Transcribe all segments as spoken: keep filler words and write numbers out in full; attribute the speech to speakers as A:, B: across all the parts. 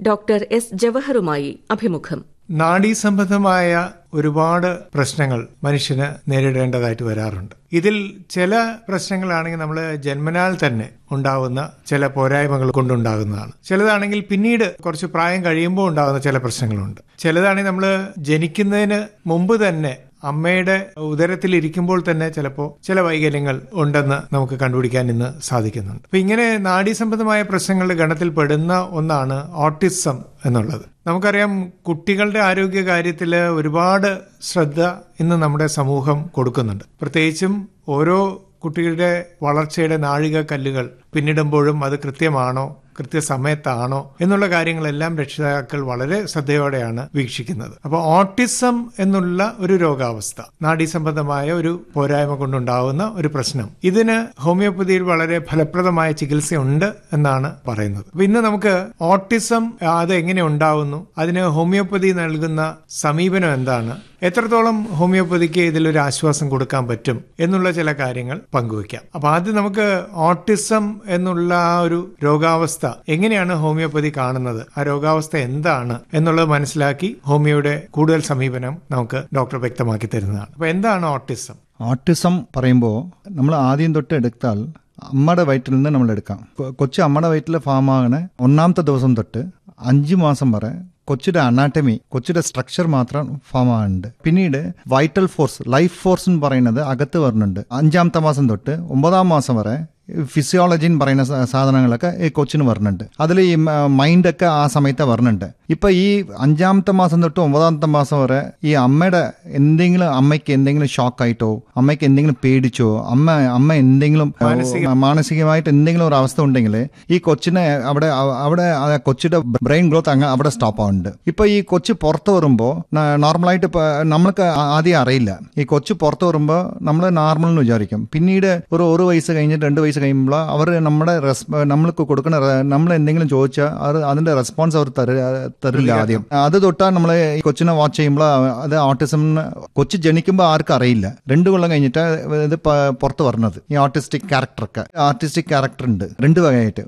A: Doctor S ജവഹറുമായി അഭിമുഖം.
B: നാഡീസംബന്ധമായ ഒരുപാട് പ്രശ്നങ്ങൾ മനുഷ്യന് നേരിടേണ്ടതായിട്ട് വരാറുണ്ട്. ഇതിൽ ചില പ്രശ്നങ്ങളാണെങ്കിൽ നമ്മൾ ജന്മനാൽ തന്നെ ഉണ്ടാകുന്ന ചില പോരായ്മകൾ കൊണ്ടുണ്ടാകുന്നതാണ്. ചിലതാണെങ്കിൽ പിന്നീട് കുറച്ച് പ്രായം കഴിയുമ്പോൾ ഉണ്ടാകുന്ന ചില പ്രശ്നങ്ങളുണ്ട്. ചിലതാണെങ്കിൽ നമ്മൾ ജനിക്കുന്നതിന് മുമ്പ് തന്നെ അമ്മയുടെ ഉദരത്തിലിരിക്കുമ്പോൾ തന്നെ ചിലപ്പോൾ ചില വൈകല്യങ്ങൾ ഉണ്ടെന്ന് നമുക്ക് കണ്ടുപിടിക്കാൻ ഇന്ന് സാധിക്കുന്നുണ്ട്. അപ്പൊ ഇങ്ങനെ നാഡീസംബന്ധമായ പ്രശ്നങ്ങളുടെ ഗണത്തിൽ പെടുന്ന ഒന്നാണ് ഓട്ടിസം എന്നുള്ളത്. നമുക്കറിയാം, കുട്ടികളുടെ ആരോഗ്യ കാര്യത്തിൽ ഒരുപാട് ശ്രദ്ധ ഇന്ന് നമ്മുടെ സമൂഹം കൊടുക്കുന്നുണ്ട്. പ്രത്യേകിച്ചും ഓരോ കുട്ടികളുടെ വളർച്ചയുടെ നാഴിക കല്ലുകൾ പിന്നിടുമ്പോഴും അത് കൃത്യമാണോ, കൃത്യസമയത്താണോ എന്നുള്ള കാര്യങ്ങളെല്ലാം രക്ഷിതാക്കൾ വളരെ ശ്രദ്ധയോടെയാണ് വീക്ഷിക്കുന്നത്. അപ്പോൾ ഓട്ടിസം എന്നുള്ള ഒരു രോഗാവസ്ഥ, നാഡീസംബന്ധമായ ഒരു പോരായ്മ കൊണ്ടുണ്ടാവുന്ന ഒരു പ്രശ്നം, ഇതിന് ഹോമിയോപ്പതിയിൽ വളരെ ഫലപ്രദമായ ചികിത്സയുണ്ട് എന്നാണ് പറയുന്നത്. അപ്പൊ ഇന്ന് നമുക്ക് ഓട്ടിസം അത് എങ്ങനെ ഉണ്ടാവുന്നു, അതിന് ഹോമിയോപ്പതി നൽകുന്ന സമീപനം എന്താണ്, എത്രത്തോളം ഹോമിയോപ്പതിക്ക് ഇതിലൊരു ആശ്വാസം കൊടുക്കാൻ പറ്റും എന്നുള്ള ചില കാര്യങ്ങൾ പങ്കുവയ്ക്കാം. അപ്പൊ ആദ്യം നമുക്ക് ഓട്ടിസം എന്നുള്ള ആ ഒരു രോഗാവസ്ഥ എങ്ങനെയാണ് ഹോമിയോപ്പതി കാണുന്നത്, ആ രോഗാവസ്ഥ എന്താണ് എന്നുള്ളത് മനസ്സിലാക്കി ഹോമിയോയുടെ കൂടുതൽ സമീപനം നമുക്ക് ഡോക്ടർ വ്യക്തമാക്കി തരുന്നതാണ്. അപ്പൊ എന്താണ് ഓട്ടിസം?
C: ഓട്ടിസം പറയുമ്പോൾ നമ്മൾ ആദ്യം തൊട്ട് എടുത്താൽ അമ്മയുടെ വയറ്റിൽ നിന്ന് നമ്മൾ എടുക്കാം. കൊച്ചു അമ്മയുടെ വയറ്റിൽ ഫാം ആകണ ഒന്നാമത്തെ ദിവസം തൊട്ട് അഞ്ചു മാസം വരെ കൊച്ചിയുടെ അനാട്ടമി, കൊച്ചിയുടെ സ്ട്രക്ചർ മാത്രം ഫോം ആകുന്നുണ്ട്. പിന്നീട് വൈറ്റൽ ഫോഴ്സ്, ലൈഫ് ഫോഴ്സ് എന്ന് പറയുന്നത് അകത്ത് വരുന്നുണ്ട്. അഞ്ചാമത്തെ മാസം തൊട്ട് ഒമ്പതാം മാസം വരെ ഫിസിയോളജി എന്ന് പറയുന്ന സാധനങ്ങളൊക്കെ ഈ കൊച്ചിന് വരുന്നുണ്ട്. അതിൽ ഈ മൈൻഡൊക്കെ ആ സമയത്ത് വരുന്നുണ്ട്. ഇപ്പൊ ഈ അഞ്ചാമത്തെ മാസം തൊട്ട് ഒമ്പതാമത്തെ മാസം വരെ ഈ അമ്മയുടെ എന്തെങ്കിലും, അമ്മയ്ക്ക് എന്തെങ്കിലും ഷോക്കായിട്ടോ, അമ്മയ്ക്ക് എന്തെങ്കിലും പേടിച്ചോ, അമ്മ അമ്മ എന്തെങ്കിലും മാനസികമായിട്ട് എന്തെങ്കിലും ഒരു അവസ്ഥ ഉണ്ടെങ്കിൽ ഈ കൊച്ചിനെ അവിടെ അവിടെ കൊച്ചിയുടെ ബ്രെയിൻ ഗ്രോത്ത് അങ്ങ് അവിടെ സ്റ്റോപ്പ് ആവുന്നുണ്ട്. ഇപ്പൊ ഈ കൊച്ചു പുറത്ത് വരുമ്പോൾ നോർമലായിട്ട് നമ്മൾക്ക് ആദ്യം അറിയില്ല. ഈ കൊച്ചു പുറത്ത് വരുമ്പോൾ നമ്മൾ നോർമൽ എന്ന് വിചാരിക്കും. പിന്നീട് ഒരു ഒരു വയസ്സ് കഴിഞ്ഞിട്ട് രണ്ട് വയസ്സ് കഴിയുമ്പോൾ അവർ നമ്മുടെ നമ്മൾക്ക് കൊടുക്കുന്ന, നമ്മൾ എന്തെങ്കിലും ചോദിച്ചാൽ അത് അതിന്റെ റെസ്പോൺസ് അവർ തരില്ല ആദ്യം. അത് തൊട്ടാൽ നമ്മൾ ഈ കൊച്ചിനെ വാച്ച് ചെയ്യുമ്പോൾ അത് ഓട്ടിസം, കൊച്ചു ജനിക്കുമ്പോൾ ആർക്കും അറിയില്ല. രണ്ടു കൊല്ലം കഴിഞ്ഞിട്ട് ഇത് പുറത്ത് പറഞ്ഞത്. ഈ ഓട്ടിസ്റ്റിക് ക്യാരക്ടറൊക്കെ, ആർട്ടിസ്റ്റിക് ക്യാരക്ടർ ഉണ്ട് രണ്ട് വകയായിട്ട്,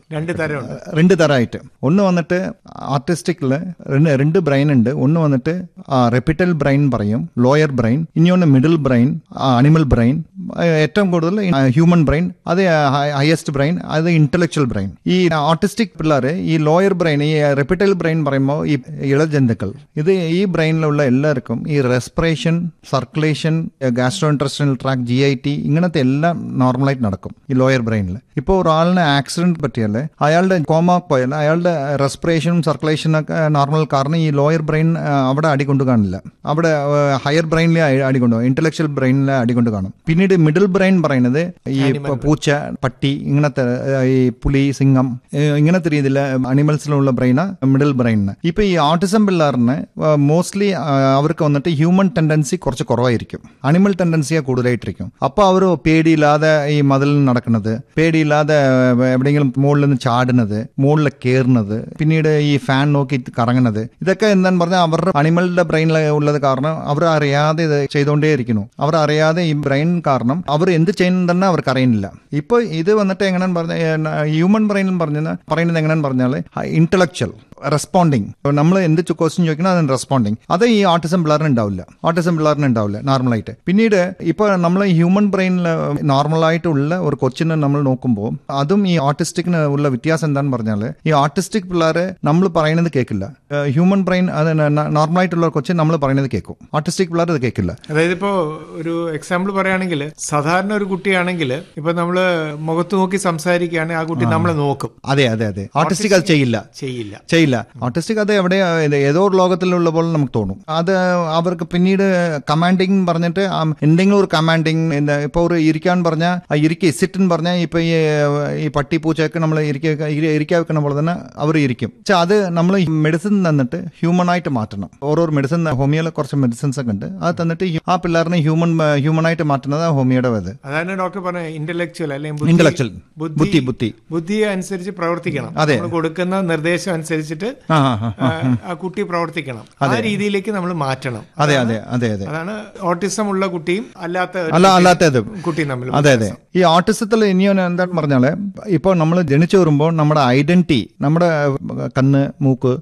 C: രണ്ട് തരമായിട്ട്. ഒന്ന് വന്നിട്ട് ആർട്ടിസ്റ്റിക്കില് രണ്ട് ബ്രെയിൻ ഉണ്ട്. ഒന്ന് വന്നിട്ട് റെപ്പിറ്റൽ ബ്രെയിൻ പറയും, ലോയർ ബ്രെയിൻ. ഇനി ഒന്ന് മിഡിൽ ബ്രെയിൻ, അനിമൽ ബ്രെയിൻ. ഏറ്റവും കൂടുതൽ ഹ്യൂമൻ ബ്രെയിൻ, അത് ഹയസ്റ്റ് ബ്രെയിൻ, അത് ഇന്റലക്ച്വൽ ബ്രെയിൻ. ഈ ഓട്ടിസ്റ്റിക് പിള്ളേർ ഈ ലോയർ ബ്രെയിൻ, ഈ റെപ്പിറ്റൽ ബ്രെയിൻ പറയുമ്പോൾ ഈ ഇളജന്തുക്കൾ, ഇത് ഈ ബ്രെയിനിലുള്ള എല്ലാവർക്കും ഈ respiration, circulation, gastro ഇൻട്രസ്റ്റൈനൽ tract, G I T, ഇങ്ങനത്തെ എല്ലാം നോർമലായിട്ട് നടക്കും ഈ ലോയർ ബ്രെയിനിൽ. ഇപ്പോൾ ഒരാളിന് ആക്സിഡന്റ് പറ്റിയാൽ, അയാളുടെ കോമ പോയാൽ അയാളുടെ റെസ്പിറേഷനും സർക്കുലേഷനൊക്കെ നോർമൽ, കാരണം ഈ ലോയർ ബ്രെയിൻ അവിടെ അടികൊണ്ട് കാണില്ല. അവിടെ ഹയർ ബ്രെയിനിലെ അടികൊണ്ട്, ഇന്റലക്ച്വൽ ബ്രെയിനിലെ അടികൊണ്ട് കാണും. പിന്നീട് മിഡിൽ ബ്രെയിൻ പറയുന്നത് ഈ പൂച്ച, പട്ടി, ഇങ്ങനത്തെ ഈ പുലി, സിംഹം, ഇങ്ങനത്തെ രീതിയിൽ അനിമൽസിലുള്ള ബ്രെയിനാ മിഡിൽ ബ്രെയിനിന്. ഇപ്പൊ ഈ ഓട്ടിസം പിള്ളേറിന് മോസ്റ്റ്ലി അവർക്ക് വന്നിട്ട് ഹ്യൂമൻ ടെൻഡൻസി കുറച്ച് കുറവായിരിക്കും, അനിമൽ ടെൻഡൻസിയാ കൂടുതലായിട്ടിരിക്കും. അപ്പൊ അവർ പേടിയില്ലാതെ ഈ മതിലിൽ നടക്കുന്നത്, പേടിയില്ലാതെ എവിടെയെങ്കിലും മുകളിൽ നിന്ന് ചാടുന്നത്, മുകളിൽ കയറുന്നത്, പിന്നീട് ഈ ഫാൻ നോക്കി കറങ്ങുന്നത്, ഇതൊക്കെ എന്താന്ന് പറഞ്ഞാൽ അവരുടെ അനിമലിന്റെ ബ്രെയിനിൽ ഉള്ളത് കാരണം അവർ അറിയാതെ ഇത് ചെയ്തുകൊണ്ടേയിരിക്കുന്നു. അവർ അറിയാതെ ഈ ബ്രെയിൻ കാരണം അവർ എന്ത് ചെയ്യുന്നതെന്ന് അവർക്ക് അറിയുന്നില്ല. ഇപ്പൊ ഇത് വന്നിട്ട് എങ്ങനെയാന്ന് പറഞ്ഞ ഹ്യൂമൻ ബ്രെയിനിൽ പറഞ്ഞ പറയുന്നത് എങ്ങനെയാന്ന് പറഞ്ഞാൽ ഇന്റലക്ച്വൽ റെസ്പോണ്ടിങ്, നമ്മൾ എന്ത് ക്വസ്റ്റ്യൻ ചോദിക്കണം അതിന് റെസ്പോണ്ടിങ്, അത് ഈ ഓട്ടിസം പിള്ളേറിന് ഉണ്ടാവില്ല. ഓട്ടിസം പിള്ളേറിന് ഉണ്ടാവില്ല നോർമലായിട്ട്. പിന്നീട് ഇപ്പൊ നമ്മൾ ഹ്യൂമൻ ബ്രെയിനിൽ നോർമലായിട്ടുള്ള ഒരു കൊച്ചിനെ നമ്മൾ നോക്കുമ്പോൾ അതും ഈ ഓട്ടിസ്റ്റിക്കിന് ഉള്ള വ്യത്യാസം എന്താണെന്ന് പറഞ്ഞാൽ, ഈ ഓട്ടിസ്റ്റിക് പിള്ളേരെ നമ്മൾ പറയുന്നത് കേൾക്കില്ല. ഹ്യൂമൻ ബ്രെയിൻ അത് നോർമലായിട്ടുള്ള കൊച്ചിൻ നമ്മൾ പറയുന്നത് കേൾക്കും, ഓട്ടിസ്റ്റിക് പിള്ളേർ അത് കേൾക്കില്ല.
B: അതായത് ഇപ്പോ ഒരു എക്സാമ്പിൾ പറയുകയാണെങ്കിൽ, സാധാരണ ഒരു കുട്ടിയാണെങ്കിൽ ഇപ്പൊ നമ്മള് മുഖത്ത് നോക്കി സംസാരിക്കുകയാണെങ്കിൽ ആ കുട്ടി നമ്മളെ നോക്കും.
C: അതെ അതെ അതെ ഓട്ടിസ്റ്റിക് അത് ചെയ്യില്ല ചെയ്യില്ല ചെയ്യില്ല ഓട്ടിസ്റ്റിക് അത് എവിടെ ഏതോ ഒരു ലോകത്തിലുള്ള പോലെ നമുക്ക് തോന്നും. അത് അവർക്ക് പിന്നീട് കമാൻഡിങ് പറഞ്ഞിട്ട് എന്തെങ്കിലും ഒരു കമാൻഡിങ്, ഇപ്പൊ ഒരു ഇരിക്കാൻ പറഞ്ഞാൽ ഇരിക്കുക, സിറ്റിൻ പറഞ്ഞാൽ ഇപ്പൊ ഈ പട്ടി പൂച്ചയൊക്കെ നമ്മൾ ഇരിക്കാൻ വെക്കുന്ന പോലെ തന്നെ അവർ ഇരിക്കും. പക്ഷെ അത് നമ്മൾ മെഡിസിൻ തന്നിട്ട് ഹ്യൂമൻ ആയിട്ട് മാറ്റണം. ഓരോ മെഡിസിൻ, ഹോമിയോയിലെ കുറച്ച് മെഡിസിൻസ് ഒക്കെ ഉണ്ട്, അത് തന്നിട്ട് ആ പിള്ളേറിനെ ഹ്യൂമൻ ഹ്യൂമൻ ആയിട്ട് മാറ്റുന്നത് ഹോമിയോയുടെ ഇത്.
B: അതാണ് ഡോക്ടർ പറഞ്ഞ ഇന്റലക്ച്വൽ അല്ലെങ്കിൽ
C: ഇന്റലക്ച്വൽ ബുദ്ധി ബുദ്ധി
B: ബുദ്ധിയെ അനുസരിച്ച് പ്രവർത്തിക്കണം. അതെ, കൊടുക്കുന്ന നിർദ്ദേശം അനുസരിച്ചിട്ട് ആ കുട്ടി പ്രവർത്തിക്കണം. ആ രീതിയിലേക്ക് നമ്മൾ മാറ്റണം.
C: അതെ അതെ അതെ അതെ
B: അതാണ് ഓട്ടിസം ഉള്ള കുട്ടിയും അല്ലാത്ത
C: അല്ലാത്തത്
B: കുട്ടിയും തമ്മിൽ.
C: അതെ അതെ ഈ ഓട്ടിസത്തിൽ ഇനിയോ എന്താണെന്ന് പറഞ്ഞാല്, ഇപ്പൊ നമ്മൾ ജനിച്ചു വരുമ്പോൾ നമ്മുടെ ഐഡന്റിറ്റി, നമ്മുടെ കണ്ണ്, മൂക്ക്,